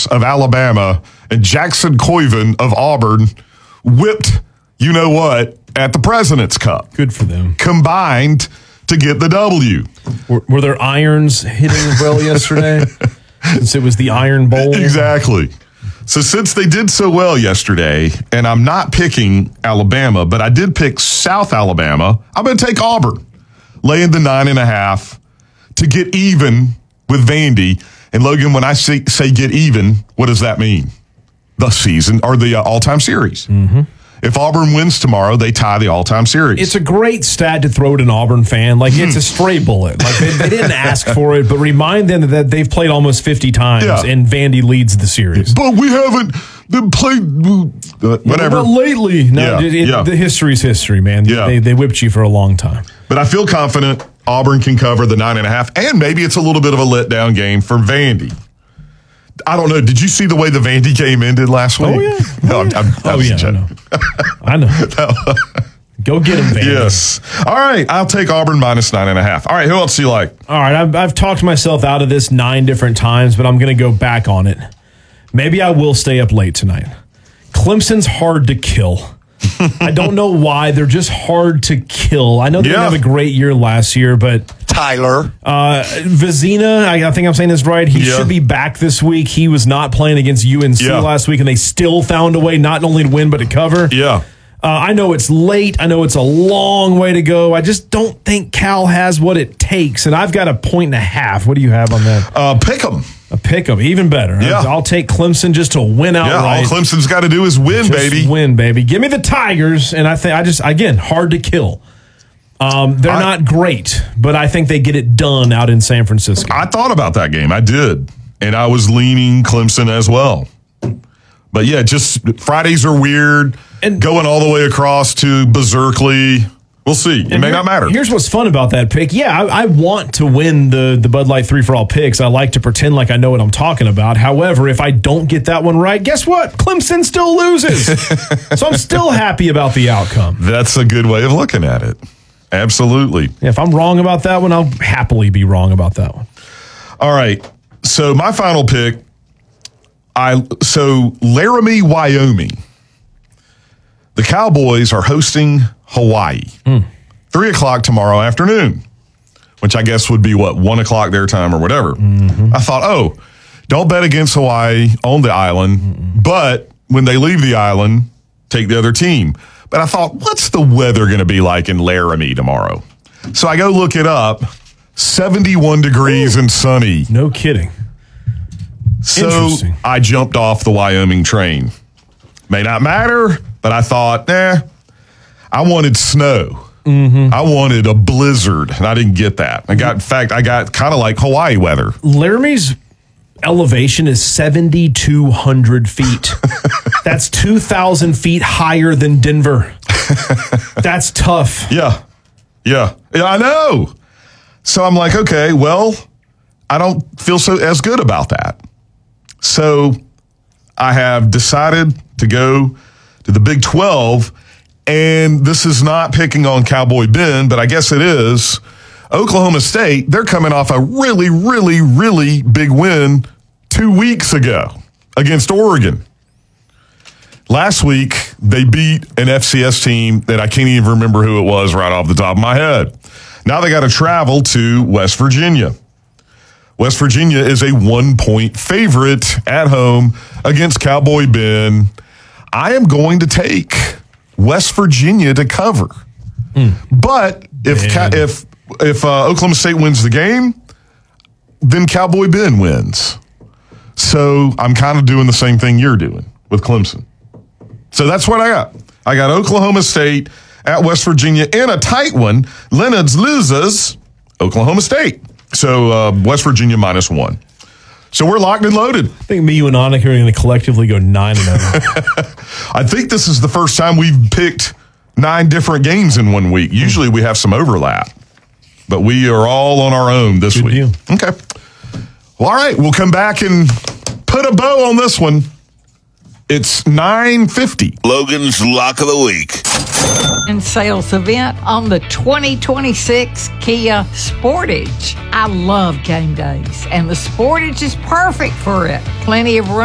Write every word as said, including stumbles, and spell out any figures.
of Alabama and Jackson Coyven of Auburn whipped you know what at the President's Cup. Good for them. Combined to get the W. Were, were there irons hitting the grill yesterday? Since it was the Iron Bowl? Exactly. So since they did so well yesterday, and I'm not picking Alabama, but I did pick South Alabama, I'm going to take Auburn, laying the nine and a half to get even with Vandy. And Logan, when I say, say get even, what does that mean? The season or the uh, all-time series. Mm-hmm. If Auburn wins tomorrow, they tie the all-time series. It's a great stat to throw at an Auburn fan. Like, it's a stray bullet. Like, they, they didn't ask for it, but remind them that they've played almost fifty times, Yeah. and Vandy leads the series. But we haven't been played, uh, whatever. Well, lately, no, Yeah, it, it, yeah. the history's history, man. Yeah. They, they whipped you for a long time. But I feel confident Auburn can cover the nine and a half, and maybe it's a little bit of a letdown game for Vandy. I don't know. Did you see the way the Vandy game ended last week? Oh, yeah. No, I'm, I'm, Oh, yeah, I know. I know. Go get them, Vandy. Yes. All right. I'll take Auburn minus nine and a half. All right. Who else do you like? All right, I've, I've talked myself out of this nine different times, but I'm going to go back on it. Maybe I will stay up late tonight. Clemson's hard to kill. I don't know why. They're just hard to kill. I know they Yeah. didn't have a great year last year, but Tyler. uh, Vizina, I, I think I'm saying this right, he Yeah. should be back this week. He was not playing against U N C Yeah. last week, and they still found a way not only to win, but to cover. Yeah. Uh, I know it's late. I know it's a long way to go. I just don't think Cal has what it takes, and I've got a point and a half. What do you have on that? Uh, pick them. A pick 'em, even better. Yeah. I'll take Clemson just to win Yeah. outright. All Clemson's got to do is win, Just baby. win, baby. Give me the Tigers, and I think I just again hard to kill. Um, they're I- not great, but I think they get it done out in San Francisco. I thought about that game. I did. And I was leaning Clemson as well. But yeah, just Fridays are weird. And- going all the way across to Berserkly. We'll see. It may Here- not matter. Here's what's fun about that pick. Yeah, I, I want to win the, the Bud Light three for all picks. I like to pretend like I know what I'm talking about. However, if I don't get that one right, guess what? Clemson still loses. So I'm still happy about the outcome. That's a good way of looking at it. Absolutely. Yeah, if I'm wrong about that one, I'll happily be wrong about that one. All right. So my final pick, I so Laramie, Wyoming. The Cowboys are hosting Hawaii. Mm. Three o'clock tomorrow afternoon, which I guess would be what, one o'clock their time or whatever. Mm-hmm. I thought, oh, don't bet against Hawaii on the island, mm-hmm. but when they leave the island, take the other team. But I thought, what's the weather going to be like in Laramie tomorrow? So I go look it up. seventy-one degrees and sunny. No kidding. So Interesting. I jumped off the Wyoming train. May not matter, but I thought, eh, I wanted snow. Mm-hmm. I wanted a blizzard, and I didn't get that. I got, in fact, I got kind of like Hawaii weather. Laramie's elevation is seventy-two hundred feet. That's two thousand feet higher than Denver. That's tough. Yeah. Yeah. Yeah, I know. So I'm like, okay, well, I don't feel so as good about that. So I have decided to go to the Big twelve, and this is not picking on Cowboy Ben, but I guess it is. Oklahoma State, they're coming off a really, really, really big win two weeks ago against Oregon. Last week, they beat an F C S team that I can't even remember who it was right off the top of my head. Now they got to travel to West Virginia. West Virginia is a one-point favorite at home against Cowboy Ben. I am going to take West Virginia to cover. Mm. But if Ca- if if uh, Oklahoma State wins the game, then Cowboy Ben wins. So I'm kind of doing the same thing you're doing with Clemson. So that's what I got. I got Oklahoma State at West Virginia in a tight one. Leonard's loses Oklahoma State. So uh, West Virginia minus one. So we're locked and loaded. I think me, you, and Annika are going to collectively go nine and zero. I think this is the first time we've picked nine different games in one week. Usually we have some overlap, but we are all on our own this Good week. deal. Okay. Well, all right. We'll come back and put a bow on this one. It's nine fifty. Logan's Lock of the Week. And sales event on the twenty twenty-six Kia Sportage. I love game days, and the Sportage is perfect for it. Plenty of room